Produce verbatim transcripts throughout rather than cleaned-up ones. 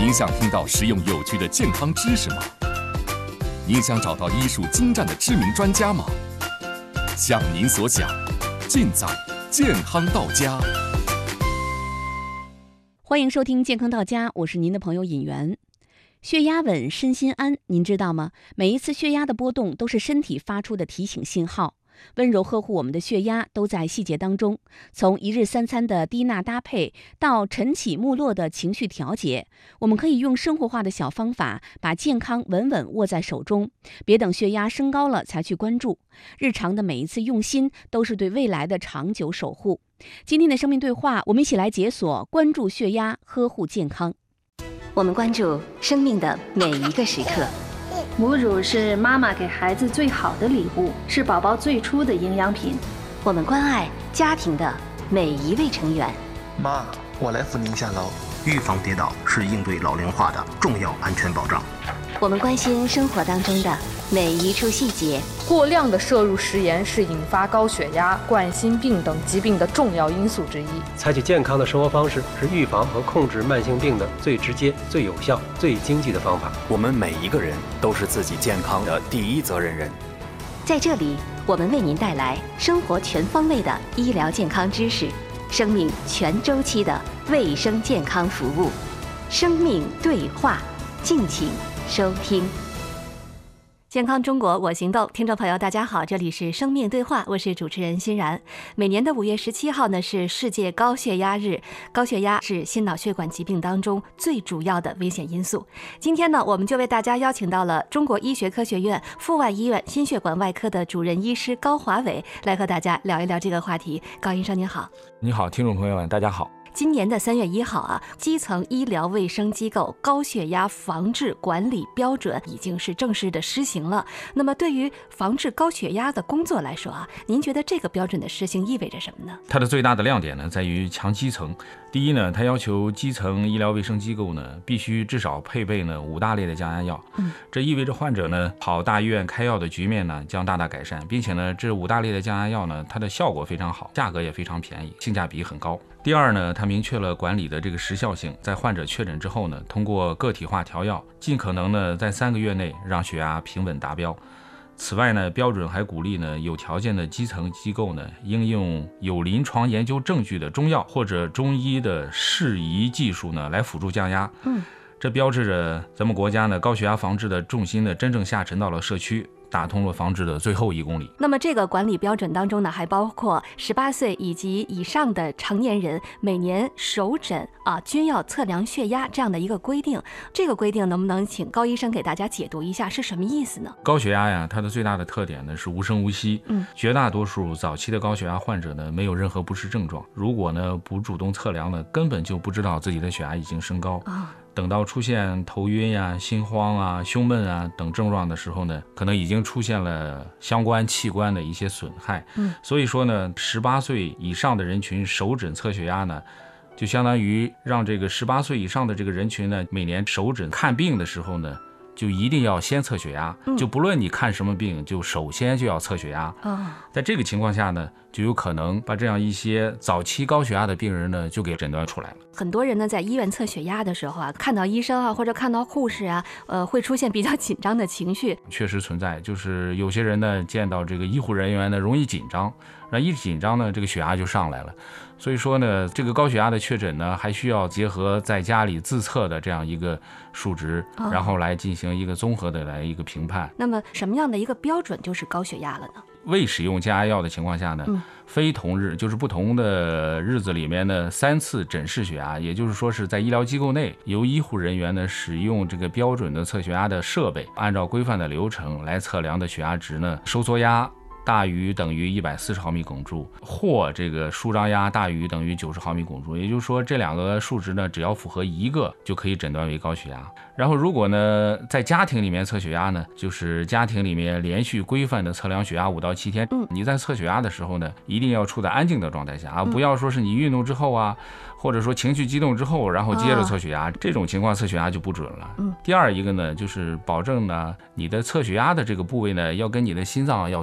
您想听到实用有趣的健康知识吗？您想找到医术精湛的知名专家吗？像您所想，尽在健康到家。 欢迎收听健康到家，我是您的朋友尹媛。血压稳，身心安，您知道吗？每一次血压的波动都是身体发出的提醒信号。温柔呵护我们的血压都在细节当中，从一日三餐的低钠搭配到晨起暮落的情绪调节，我们可以用生活化的小方法把健康稳稳握在手中，别等血压升高了才去关注。日常的每一次用心都是对未来的长久守护。今天的生命对话，我们一起来解锁关注血压，呵护健康。 我们关注生命的每一个时刻。 母乳是妈妈给孩子最好的礼物，是宝宝最初的营养品。 我们关爱家庭的每一位成员。 妈，我来扶您下楼。 预防跌倒是应对老龄化的重要安全保障。 我们关心生活当中的每一处细节。 过量的摄入食盐是引发高血压、冠心病等疾病的重要因素之一。 采取健康的生活方式是预防和控制慢性病的最直接、最有效、最经济的方法。 我们每一个人都是自己健康的第一责任人。 在这里，我们为您带来生活全方位的医疗健康知识，生命全周期的卫生健康服务。生命对话，敬请收听。健康中国我行动，听众朋友大家好，这里是生命对话，我是主持人欣然。每年的五月十七号呢是世界高血压日，高血压是心脑血管疾病当中最主要的危险因素。今天呢，我们就为大家邀请到了中国医学科学院阜外医院心血管外科的主任医师高华伟，来和大家聊一聊这个话题。高医生您好。 你好，听众朋友们大家好。 今年的三月一号啊，基层医疗卫生机构高血压防治管理标准已经是正式的施行了。那么对于防治高血压的工作来说啊，您觉得这个标准的施行意味着什么呢？ 它的最大的亮点呢，在于强基层。第一呢，它要求基层医疗卫生机构呢，必须至少配备呢五大类的降压药。嗯，这意味着患者呢跑大医院开药的局面呢将大大改善，并且呢这五大类的降压药呢，它的效果非常好，价格也非常便宜，性价比很高。第二呢，它明确了管理的这个时效性，在患者确诊之后呢，通过个体化调药，尽可能呢在三个月内让血压平稳达标。此外呢，标准还鼓励呢有条件的基层机构呢，应用有临床研究证据的中药或者中医的适宜技术呢来辅助降压。嗯，这标志着咱们国家呢高血压防治的重心呢真正下沉到了社区，打通了防治的最后一公里。 那么这个管理标准当中呢，还包括十八岁以及以上的成年人每年首诊啊均要测量血压这样的一个规定。这个规定能不能请高医生给大家解读一下是什么意思呢？ 高血压呀，它的最大的特点呢是无声无息。嗯，绝大多数早期的高血压患者呢没有任何不适症状，如果呢不主动测量呢，根本就不知道自己的血压已经升高。哦，等到出现头晕呀、心慌啊、胸闷啊等症状的时候呢，可能已经出现了相关器官的一些损害。嗯，所以说呢，十八岁以上的人群首诊测血压呢，就相当于让这个十八岁以上的这个人群呢，每年首诊看病的时候呢，就一定要先测血压。嗯，就不论你看什么病，就首先就要测血压。哦，在这个情况下呢，就有可能把这样一些早期高血压的病人呢，就给诊断出来了。 很多人呢，在医院测血压的时候啊，看到医生啊，或者看到护士啊，呃，会出现比较紧张的情绪。 确实存在，就是有些人呢，见到这个医护人员呢，容易紧张，那一紧张呢，这个血压就上来了。所以说呢，这个高血压的确诊呢，还需要结合在家里自测的这样一个数值，哦，然后来进行一个综合的来一个评判。 那么什么样的一个标准就是高血压了呢？ 未使用降压药的情况下呢，嗯，非同日就是不同的日子里面呢三次诊室血压，也就是说是在医疗机构内由医护人员呢使用这个标准的测血压的设备，按照规范的流程来测量的血压值呢，收缩压大于等于一百四十毫米汞柱，或这个舒张压大于等于九十毫米汞柱，也就是说这两个数值呢，只要符合一个就可以诊断为高血压。然后如果呢在家庭里面测血压呢，就是家庭里面连续规范的测量血压五到七天。嗯，你在测血压的时候呢，一定要处在安静的状态下啊，不要说是你运动之后啊，或者说情绪激动之后，然后接着测血压，这种情况测血压就不准了。嗯，第二一个呢，就是保证呢你的测血压的这个部位呢，要跟你的心脏要同高。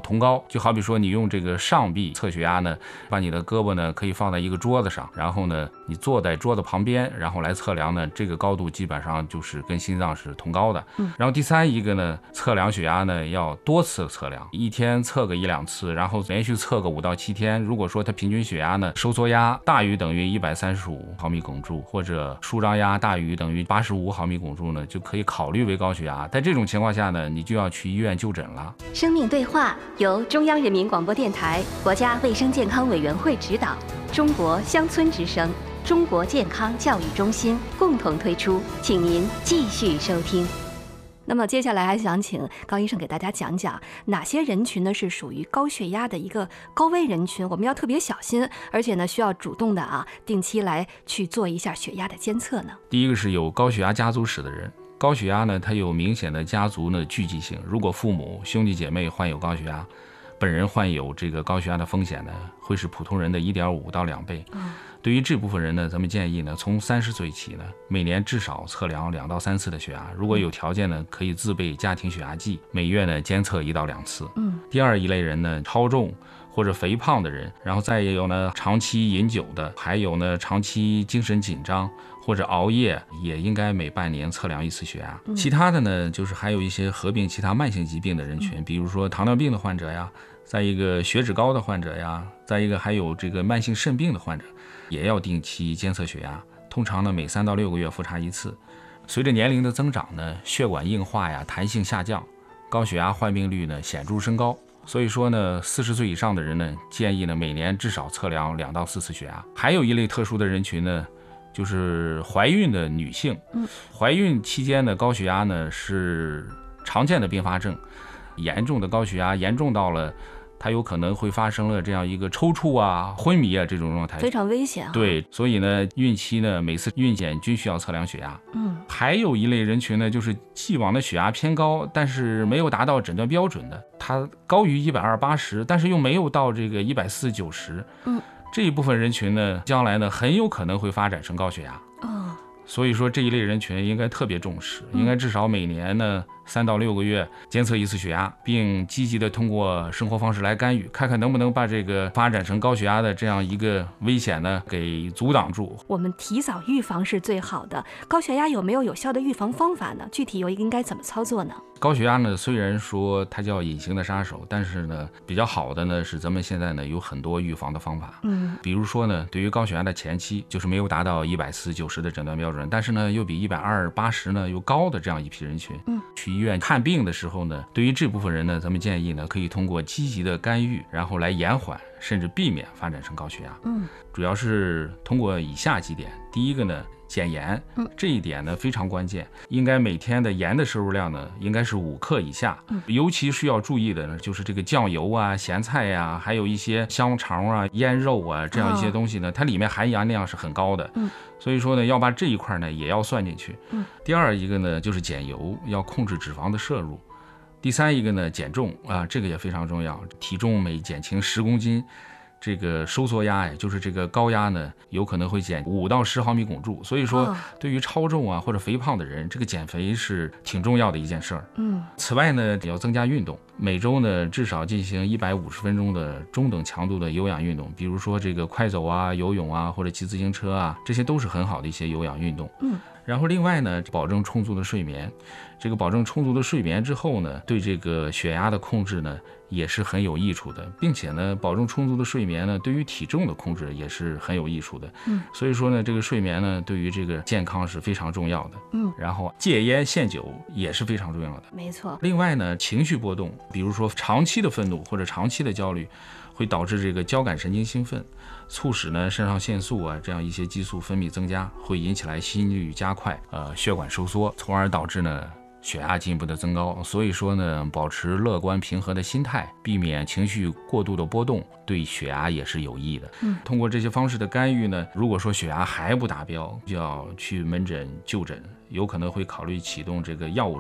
就好比说你用这个上臂测血压呢，把你的胳膊呢可以放在一个桌子上，然后呢你坐在桌子旁边，然后来测量呢，这个高度基本上就是跟心脏是同高的。嗯，然后第三一个呢，测量血压呢要多次测量，一天测个一两次，然后连续测个五到七天。如果说它平均血压呢收缩压大于等于一百三十五毫米汞柱，或者舒张压大于等于八十五毫米汞柱呢，就可以考虑为高血压。在这种情况下呢，你就要去医院就诊了。 生命对话由中央人民广播电台、国家卫生健康委员会指导，中国乡村之声、中国健康教育中心共同推出，请您继续收听。那么接下来还想请高医生给大家讲讲哪些人群呢是属于高血压的一个高危人群，我们要特别小心，而且呢需要主动的啊定期来去做一下血压的监测呢？ 第一个是有高血压家族史的人。高血压呢，它有明显的家族呢聚集性。如果父母兄弟姐妹患有高血压，本人患有这个高血压的风险呢，会是普通人的一点五到两倍。嗯，对于这部分人呢，咱们建议呢，从三十岁起呢，每年至少测量两到三次的血压。如果有条件呢，可以自备家庭血压计，每月呢监测一到两次。嗯，第二一类人呢，超重或者肥胖的人，然后再有呢长期饮酒的，还有呢长期精神紧张或者熬夜，也应该每半年测量一次血压。嗯、其他的呢，就是还有一些合并其他慢性疾病的人群，嗯、比如说糖尿病的患者呀，再一个血脂高的患者呀，再一个还有这个慢性肾病的患者，也要定期监测血压，通常呢每三到六个月复查一次。随着年龄的增长呢，血管硬化呀、弹性下降，高血压患病率呢显著升高。所以说呢，四十岁以上的人呢，建议呢每年至少测量两到四次血压。还有一类特殊的人群呢，就是怀孕的女性。嗯，怀孕期间的高血压呢是常见的并发症，严重的高血压严重到了它有可能会发生了这样一个抽搐啊、昏迷啊这种状态， 非常危险啊。 对，所以呢，孕期呢每次孕检均需要测量血压。嗯，还有一类人群呢，就是既往的血压偏高，但是没有达到诊断标准的，它高于一百二八十，但是又没有到这个一百四九十。嗯，这一部分人群呢，将来呢很有可能会发展成高血压。哦，所以说这一类人群应该特别重视，应该至少每年呢三到六个月监测一次血压，并积极的通过生活方式来干预，看看能不能把这个发展成高血压的这样一个危险呢给阻挡住。 我们提早预防是最好的。高血压有没有有效的预防方法呢？具体又应该怎么操作呢？ 高血压呢，虽然说它叫隐形的杀手，但是呢，比较好的呢是咱们现在呢有很多预防的方法。嗯，比如说呢，对于高血压的前期，就是没有达到一百四九十的诊断标准，但是呢又比一百二八十呢又高的这样一批人群，嗯，去医院看病的时候呢，对于这部分人呢，咱们建议呢可以通过积极的干预，然后来延缓甚至避免发展成高血压。嗯，主要是通过以下几点。第一个呢，减盐，嗯，这一点呢非常关键，应该每天的盐的摄入量呢应该是五克以下。嗯，尤其是要注意的呢，就是这个酱油啊、咸菜呀、啊，还有一些香肠啊、腌肉啊这样一些东西呢，哦、它里面含盐量是很高的。嗯，所以说呢，要把这一块呢也要算进去。嗯，第二一个呢就是减油，要控制脂肪的摄入。第三一个呢减重啊，这个也非常重要，体重每减轻十公斤。这个收缩压呀，就是这个高压呢，有可能会减五到十毫米汞柱。所以说，对于超重啊或者肥胖的人，这个减肥是挺重要的一件事儿。嗯，此外呢，要增加运动，每周呢至少进行一百五十分钟的中等强度的有氧运动，比如说这个快走啊、游泳啊或者骑自行车啊，这些都是很好的一些有氧运动。嗯。然后另外呢，保证充足的睡眠，这个保证充足的睡眠之后呢，对这个血压的控制呢也是很有益处的，并且呢，保证充足的睡眠呢，对于体重的控制也是很有益处的。嗯，所以说呢，这个睡眠呢，对于这个健康是非常重要的。嗯，然后戒烟限酒也是非常重要的。 没错。 另外呢，情绪波动，比如说长期的愤怒或者长期的焦虑，会导致这个交感神经兴奋，促使呢肾上腺素啊这样一些激素分泌增加，会引起来心率加快，呃血管收缩，从而导致呢血压进一步的增高。所以说呢，保持乐观平和的心态，避免情绪过度的波动，对血压也是有益的。嗯，通过这些方式的干预呢，如果说血压还不达标，就要去门诊就诊，有可能会考虑启动这个药物治疗。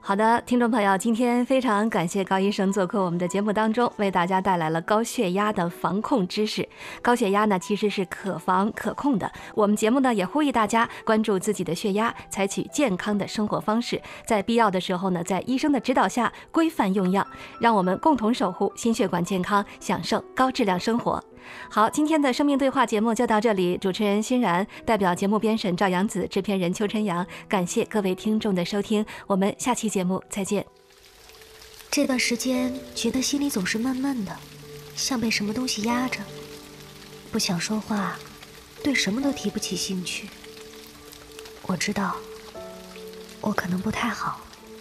好的，听众朋友，今天非常感谢高医生做客我们的节目当中，为大家带来了高血压的防控知识。高血压呢其实是可防可控的，我们节目呢也呼吁大家关注自己的血压，采取健康的生活方式，在必要的时候呢，在医生的指导下规范用药，让我们共同守护心血管健康，享受高质量生活。好，今天的生命对话节目就到这里，主持人欣然代表节目编审赵阳子，制片人邱晨阳，感谢各位听众的收听，我们下期节目再见。 这段时间觉得心里总是闷闷的，像被什么东西压着，不想说话，对什么都提不起兴趣。我知道我可能不太好。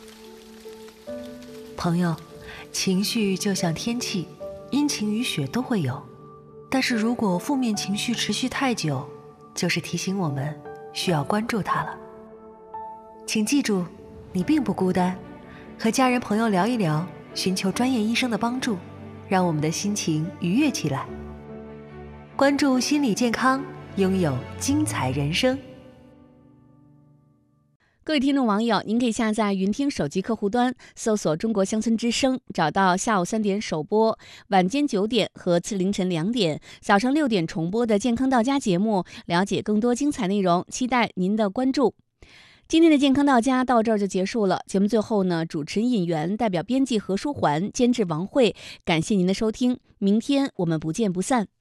朋友，情绪就像天气，阴晴雨雪都会有，但是如果负面情绪持续太久，就是提醒我们需要关注它了。请记住，你并不孤单，和家人朋友聊一聊，寻求专业医生的帮助，让我们的心情愉悦起来。关注心理健康，拥有精彩人生。 各位听众网友，您可以下载云听手机客户端，搜索中国乡村之声，找到下午三点首播、晚间九点和次凌晨两点、早上六点重播的健康到家节目，了解更多精彩内容，期待您的关注。今天的健康到家到这儿就结束了，节目最后呢，主持人尹媛代表编辑何书桓、监制王慧，感谢您的收听，明天我们不见不散。